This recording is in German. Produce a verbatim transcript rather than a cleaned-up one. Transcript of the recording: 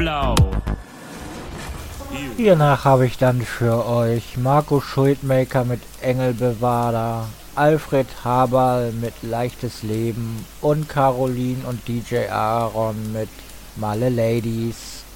Blau. Hiernach habe ich dann für euch Marco Schuldmaker mit Engelbewahrer, Alfred Haberl mit Leichtes Leben und Caroline und D J Aaron mit Malle Ladies.